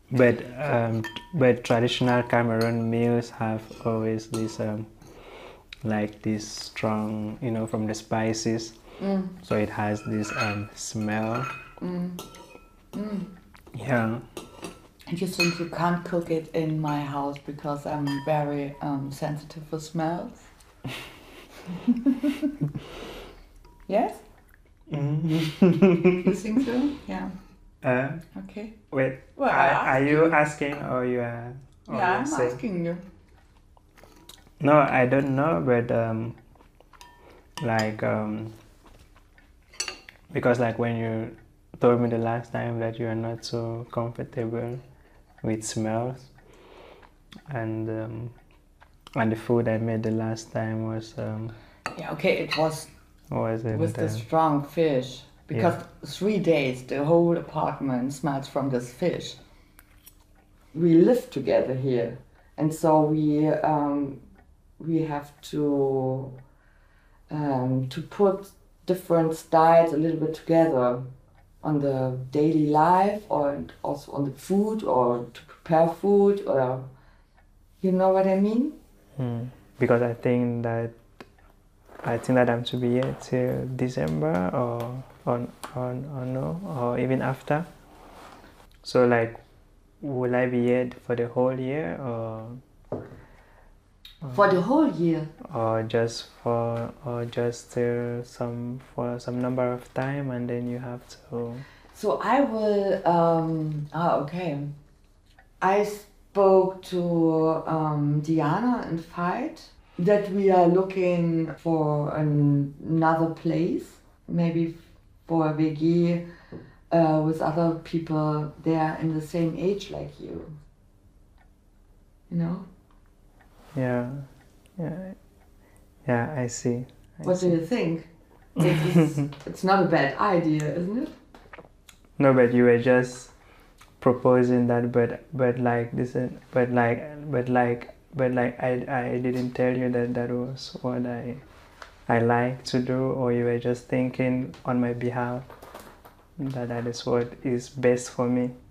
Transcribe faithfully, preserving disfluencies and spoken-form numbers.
But um, but traditional Cameroon meals have always this um, like this strong, you know, from the spices. Mm. So it has this um, smell. Mm. Mm. Yeah. And you think you can't cook it in my house because I'm very um, sensitive for smells? Yes? Mm. You think so? Yeah. Uh, Okay. wait, Well, are, are you asking. asking or you are or you Yeah, are I'm saying? asking you. No, I don't know, but um, like um, because like when you told me the last time that you are not so comfortable with smells, and um, and the food I made the last time was um, Yeah, okay, it was with wasn't the uh, strong fish. Because yeah. three days the whole apartment smells from this fish. We live together here, and so we um, we have to um, to put different styles a little bit together on the daily life, or also on the food, or to prepare food, or you know what I mean? Hmm. Because I think that I think that I'm to be here till December or or, or, or no or even after. So like, will I be here for the whole year or For the whole year. or just for or just uh, some for some number of time and then you have to? So I will. Um, ah, okay. I spoke to um, Diana and Veit that we are looking for an, another place, maybe for a V G uh, with other people there in the same age like you. You know? Yeah, yeah, yeah. I see. I What see. do you think? It is, it's not a bad idea, isn't it? No, but you were just proposing that, but but like this, but like but like but like I I didn't tell you that that was what I I like to do, or you were just thinking on my behalf that that is what is best for me.